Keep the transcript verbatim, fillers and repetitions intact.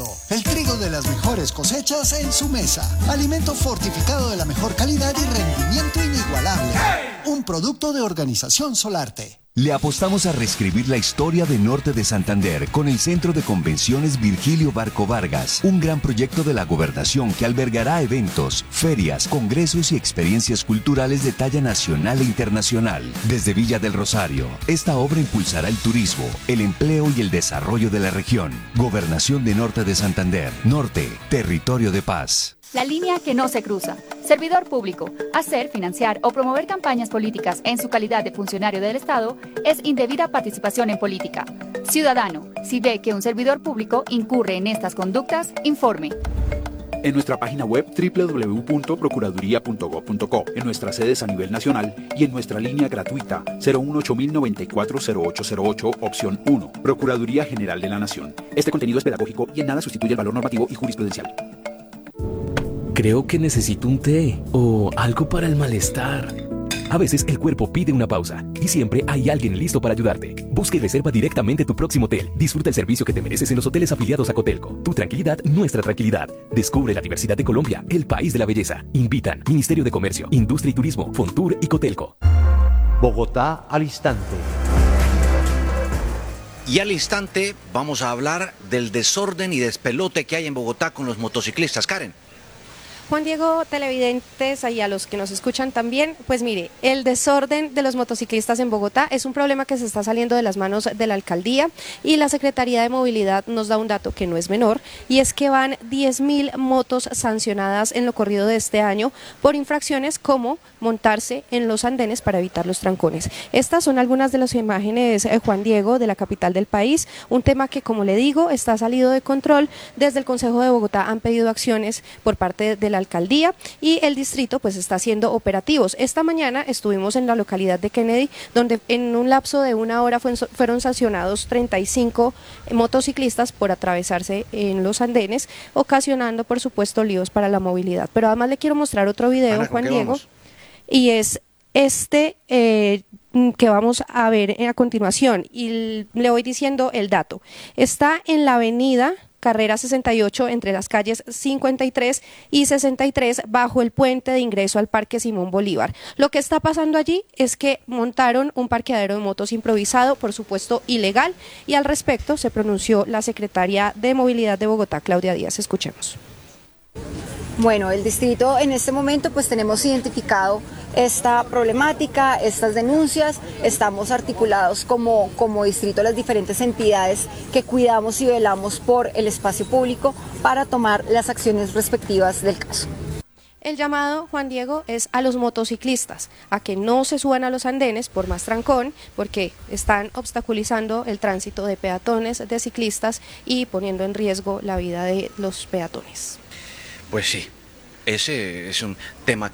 Puro, el trigo de las mejores cosechas en su mesa. Alimento fortificado de la mejor calidad y rendimiento inigualable. Un producto de Organización Solarte. Le apostamos a reescribir la historia de Norte de Santander con el Centro de Convenciones Virgilio Barco Vargas, un gran proyecto de la gobernación que albergará eventos, ferias, congresos y experiencias culturales de talla nacional e internacional. Desde Villa del Rosario, esta obra impulsará el turismo, el empleo y el desarrollo de la región. Gobernación de Norte de Santander. Norte, territorio de paz. La línea que no se cruza. Servidor público. Hacer, financiar o promover campañas políticas en su calidad de funcionario del Estado es indebida participación en política. Ciudadano, si ve que un servidor público incurre en estas conductas, informe. En nuestra página web doble u doble u doble u punto procuraduría punto gob punto co, en nuestras sedes a nivel nacional y en nuestra línea gratuita cero uno ocho mil noventa y cuatro cero ocho cero ocho, opción uno, Procuraduría General de la Nación. Este contenido es pedagógico y en nada sustituye el valor normativo y jurisprudencial. Creo que necesito un té o algo para el malestar. A veces el cuerpo pide una pausa y siempre hay alguien listo para ayudarte. Busca y reserva directamente tu próximo hotel. Disfruta el servicio que te mereces en los hoteles afiliados a Cotelco. Tu tranquilidad, nuestra tranquilidad. Descubre la diversidad de Colombia, el país de la belleza. Invitan Ministerio de Comercio, Industria y Turismo, Fontur y Cotelco. Bogotá al instante. Y al instante vamos a hablar del desorden y despelote que hay en Bogotá con los motociclistas. Karen. Juan Diego, televidentes y a los que nos escuchan también, pues mire, el desorden de los motociclistas en Bogotá es un problema que se está saliendo de las manos de la alcaldía y la Secretaría de Movilidad nos da un dato que no es menor y es que van diez mil motos sancionadas en lo corrido de este año por infracciones como montarse en los andenes para evitar los trancones. Estas son algunas de las imágenes, eh, Juan Diego, de la capital del país, un tema que, como le digo, está salido de control. Desde el Consejo de Bogotá han pedido acciones por parte de la alcaldía y el distrito pues está haciendo operativos. Esta mañana estuvimos en la localidad de Kennedy, donde en un lapso de una hora fue, fueron sancionados treinta y cinco motociclistas por atravesarse en los andenes, ocasionando por supuesto líos para la movilidad. Pero además le quiero mostrar otro video, Ana, Juan Diego, vamos? Y es este eh, que vamos a ver a continuación y le voy diciendo el dato. Está en la avenida Carrera sesenta y ocho entre las calles cincuenta y tres y sesenta y tres bajo el puente de ingreso al Parque Simón Bolívar. Lo que está pasando allí es que montaron un parqueadero de motos improvisado, por supuesto ilegal, y al respecto se pronunció la secretaria de Movilidad de Bogotá, Claudia Díaz. Escuchemos. Bueno, el distrito en este momento pues tenemos identificado esta problemática, estas denuncias, estamos articulados como, como distrito las diferentes entidades que cuidamos y velamos por el espacio público para tomar las acciones respectivas del caso. El llamado, Juan Diego, es a los motociclistas, a que no se suban a los andenes por más trancón, porque están obstaculizando el tránsito de peatones, de ciclistas y poniendo en riesgo la vida de los peatones. Pues sí, ese es un tema que